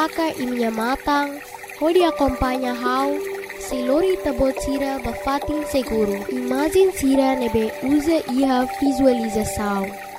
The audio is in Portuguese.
faca e minha matang, onde acompanha how, se lori tabot sira bafatin seguro. Imagem sira nebe usa ia visualização.